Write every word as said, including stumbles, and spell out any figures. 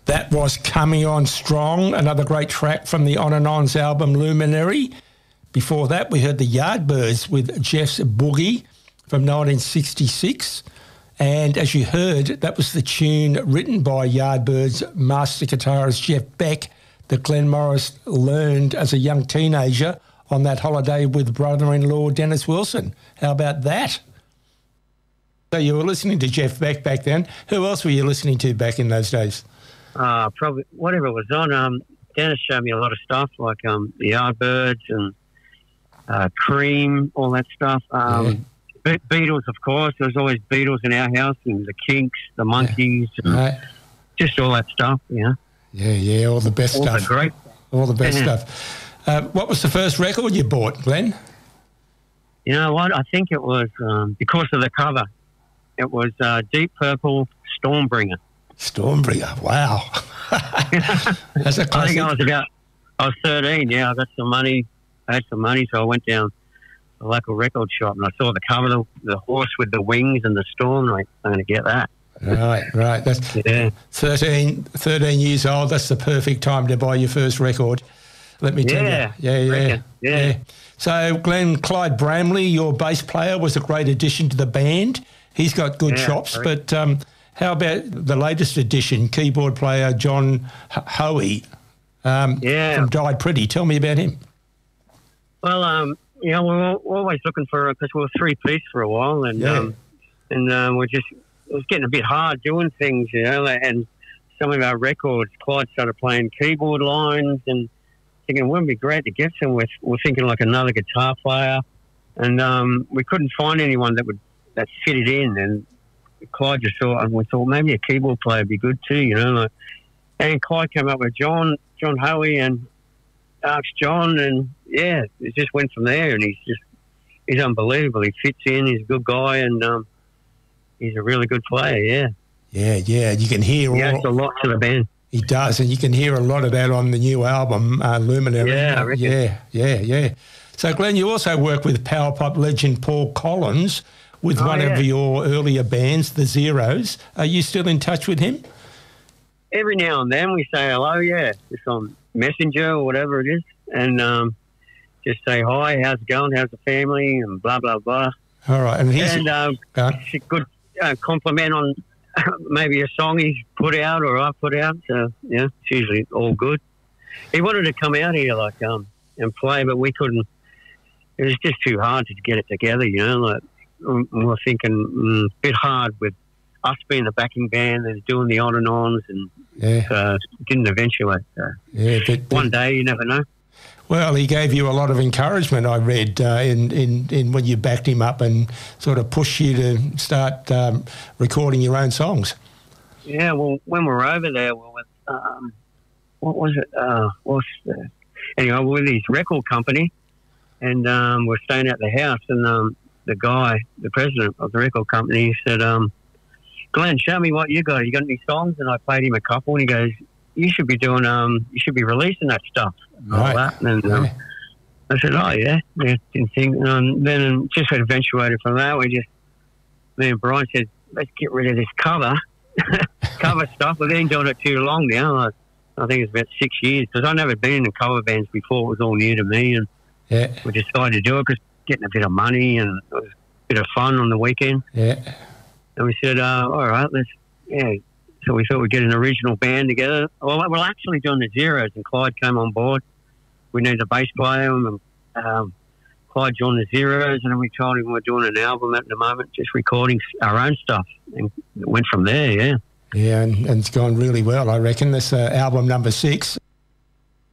That was Coming On Strong, another great track from the On and On's album Luminary. Before that, we heard the Yardbirds with Jeff's Boogie from nineteen sixty-six. And as you heard, that was the tune written by Yardbirds master guitarist Jeff Beck that Glenn Morris learned as a young teenager on that holiday with brother-in-law Dennis Wilson. How about that? So you were listening to Jeff Beck back then. Who else were you listening to back in those days? Uh, probably whatever was on. Um, Dennis showed me a lot of stuff like um, the Yardbirds and uh, Cream, all that stuff. Um, yeah. Be- Beatles, of course. There was always Beatles in our house, and the Kinks, the Monkees, yeah. and right. just all that stuff. Yeah, yeah, yeah. All the best all stuff. The great, all the best yeah. stuff. Uh, what was the first record you bought, Glenn? You know what? I think it was um, because of the cover. It was uh, Deep Purple, Stormbringer. Stormbringer, wow. That's a classic. I think I was about, I was thirteen, yeah, I got some money, I had some money, so I went down to the local record shop and I saw the cover, the, the horse with the wings and the storm, like, I'm going to get that. Right, right. That's yeah. thirteen, thirteen years old, that's the perfect time to buy your first record, let me tell yeah, you. Yeah, yeah, yeah. yeah. So, Glenn, Clyde Bramley, your bass player, was a great addition to the band. He's got good yeah, chops, sorry. but... Um, how about the latest addition, keyboard player John Hoey um, yeah. from Died Pretty? Tell me about him. Well, um, you know, we're always looking for, because we were three-piece for a while, and yeah. um, and um, we're just, it was getting a bit hard doing things, you know, and some of our records, Clyde started playing keyboard lines and thinking, wouldn't it be great to get some? We're, we're thinking like another guitar player, and um, we couldn't find anyone that would that fitted in, and Clyde just thought, and we thought maybe a keyboard player would be good too, you know. Like, and Clyde came up with John, John Hoey, and asked John, and yeah, it just went from there. And he's just, he's unbelievable. He fits in. He's a good guy, and um, he's a really good player. Yeah, yeah, yeah. You can hear he all, adds a lot to the band. He does, and you can hear a lot of that on the new album, uh, Luminary. Yeah, I reckon. yeah, yeah, yeah. So, Glenn, you also work with power pop legend Paul Collins. With oh, one yeah. of your earlier bands, the Zeros. Are you still in touch with him? Every now and then we say hello, yeah, just on Messenger or whatever it is, and um, just say hi, how's it going, how's the family, and blah, blah, blah. All right. And, he's, and um, uh, a good uh, compliment on maybe a song he's put out or I put out, so, yeah, it's usually all good. He wanted to come out here, like, um, and play, but we couldn't. It was just too hard to get it together, you know, like, we we're thinking mm, a bit hard with us being the backing band and doing the on and ons, and yeah. uh, didn't eventuate. So. Yeah, but, but, one day you never know. Well, he gave you a lot of encouragement, I read, uh, in, in, in when you backed him up and sort of pushed you to start um, recording your own songs. Yeah, well, when we were over there, we were with, um, what was it? Uh, what's the, anyway, we were with his record company, and um, we're staying at the house, and um, the guy, the president of the record company, said, um, Glenn, show me what you got. You got any songs? And I played him a couple, and he goes, you should be doing, um, you should be releasing that stuff. And right. all that. And um, yeah. I said, oh, yeah. yeah didn't think. And um, then just eventuated from that. We just, me and Brian said, let's get rid of this cover, cover stuff. We've been doing it too long now. I, I think it's about six years, because I've never been in cover bands before. It was all new to me, and yeah. we decided to do it because getting a bit of money and it was a bit of fun on the weekend. Yeah. And we said, uh, all right, let's, yeah. So we thought we'd get an original band together. Well, we're actually doing the Zeros, and Clyde came on board. We needed a bass player, and um, Clyde joined the Zeros, and then we told him we're doing an album at the moment, just recording our own stuff, and it went from there, yeah. Yeah, and, and it's gone really well, I reckon. That's uh, album number six.